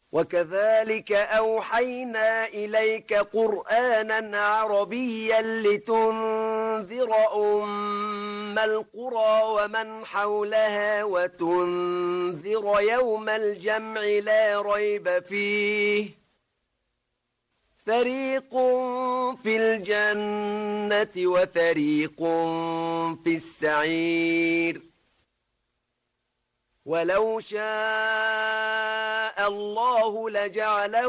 وكذلك أوحينا إليك قرآنا عربيا لتنذر أم القرى ومن حولها وتنذر يوم الجمع لا ريب فيه فريق في الجنة وفريق في السعير ولو شاء الله لجعله